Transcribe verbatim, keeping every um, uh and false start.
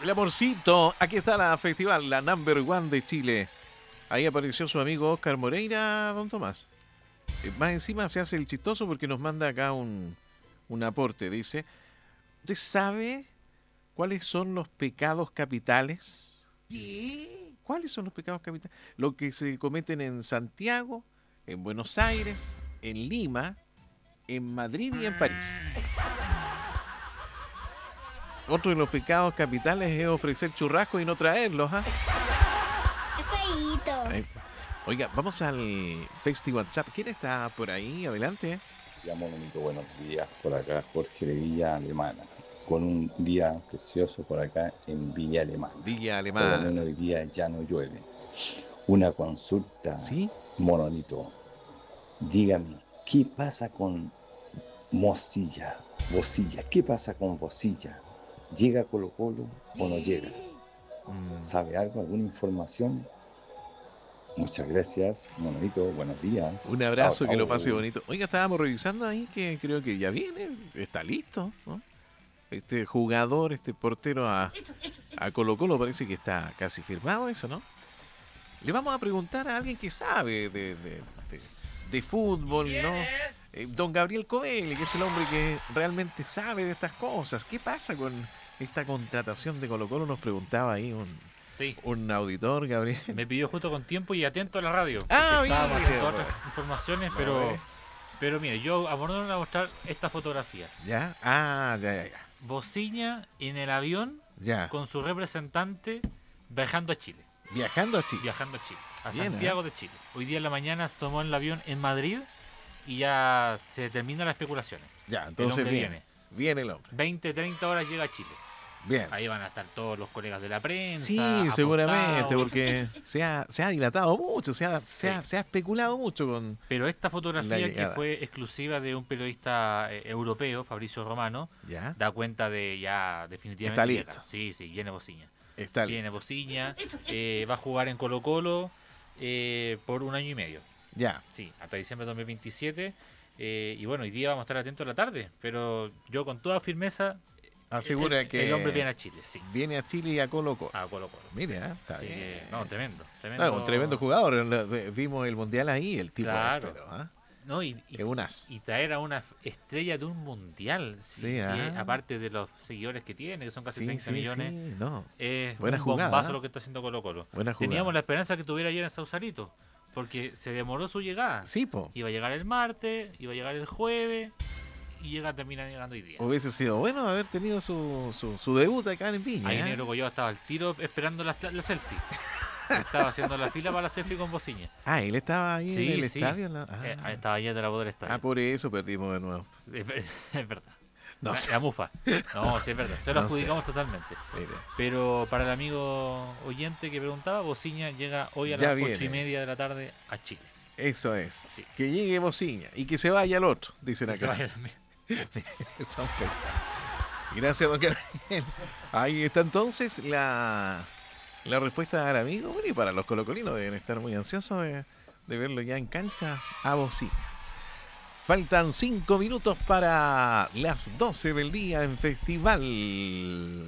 El amorcito, aquí está la festival, la number one de Chile. Ahí apareció su amigo Oscar Moreira, don Tomás. Eh, Más encima se hace el chistoso porque nos manda acá un, un aporte. Dice, ¿usted sabe cuáles son los pecados capitales? ¿Qué? ¿Cuáles son los pecados capitales? Los que se cometen en Santiago, en Buenos Aires, en Lima, en Madrid y en París. Otro de los pecados capitales es ofrecer churrascos y no traerlos, ¿ah? Es feíto. Ahí está. Oiga, vamos al Festi WhatsApp. ¿Quién está por ahí? Adelante. Llamo Monito, buenos días. Por acá Jorge de Villa Alemana. Con un día precioso por acá en Villa Alemana. Villa Por lo Alemana. menos hoy día ya no llueve. Una consulta, ¿Sí? Mononito. Dígame, ¿qué pasa con Mosilla? Bocilla, ¿qué pasa con Bocilla? ¿Llega Colo Colo o no llega? Mm, ¿Sabe algo? ¿Alguna información? Muchas gracias, Mononito. Buenos días. Un abrazo, Chao, que lo chao. pase bonito. Oiga, estábamos revisando ahí que creo que ya viene, está listo, ¿no? Este jugador, este portero a, a Colo Colo parece que está casi firmado eso, ¿no? Le vamos a preguntar a alguien que sabe de, de, de- de fútbol, ¿no? Eh, don Gabriel Coelho, que es el hombre que realmente sabe de estas cosas. ¿Qué pasa con esta contratación de Colo Colo? Nos preguntaba ahí un, Sí, un auditor, Gabriel. me pidió justo con tiempo y atento a la radio. Ah, porque estábamos bien, atentos a bueno. otras informaciones, No, pero, eh. pero mire, yo a Morón le voy a mostrar esta fotografía. ¿Ya? Ah, ya, ya, ya. Bociña en el avión Ya. con su representante viajando a Chile. Viajando a Chile. Viajando a Chile, a Bien, Santiago de Chile. Hoy día en la mañana se tomó el avión en Madrid y ya se terminan las especulaciones. Ya, entonces hombre viene. viene. Viene el hombre. veinte, treinta horas llega a Chile. Bien. Ahí van a estar todos los colegas de la prensa. Sí, apostados. seguramente, porque se ha, se ha dilatado mucho, se ha, se, ha, Sí. se ha especulado mucho con... Pero esta La fotografía que llegada. fue exclusiva de un periodista eh, europeo, Fabricio Romano, ¿Ya? da cuenta de ya definitivamente Está llega. listo. Sí, sí, viene Bociña. Está Viene listo. Bociña, eh, va a jugar en Colo Colo eh, por un año y medio. Ya. Sí, hasta diciembre de dos mil veintisiete. eh, y bueno, hoy día vamos a estar atentos a la tarde, pero yo con toda firmeza Asegura el, que el hombre viene a Chile, sí, viene a Chile y a Colo Colo. a Colo Colo. Mire, ah, está Así bien. que, no, tremendo, No, tremendo. un tremendo jugador. lo- Vimos el mundial ahí, el tipo. Claro. Pero, ¿ah? No, y, y- Es un as. y traer a una estrella de un mundial, sí, Sí, sí, ah. aparte de los seguidores que tiene, que son casi Sí, treinta sí, millones, sí. No. es Buena un jugada, bombazo ¿eh? lo que está haciendo Colo Colo. Buena jugada. Teníamos la esperanza que tuviera ayer en Sausalito, porque se demoró su llegada. Sí, po. Iba a llegar el martes, iba a llegar el jueves, y llega termina llegando hoy día. Hubiese sido bueno haber tenido su, su, su debut acá en Viña. Ahí ¿eh? Negro Goyoa estaba al tiro esperando la, la selfie. Estaba haciendo la fila para la selfie con Bociña. Ah, él estaba ahí Sí, en el sí. estadio. ¿no? Ah. Eh, estaba ayer de la voz del estadio. Ah, por eso perdimos de nuevo. Es, ver- es verdad. No la, sé. la mufa. No, sí es verdad. Se lo No sé. adjudicamos totalmente. Mire. Pero para el amigo oyente que preguntaba, Bociña llega hoy a Ya las viene. ocho y media de la tarde a Chile. Eso es. Sí. Que llegue Bociña y que se vaya el otro, dicen Que se acá. vaya también. Son pesados. Gracias, don Gabriel. Ahí está entonces la, la respuesta al amigo. Bueno, y para los colocolinos deben estar muy ansiosos de, de verlo ya en cancha a Bociña. Faltan cinco minutos para las doce del día en Festival.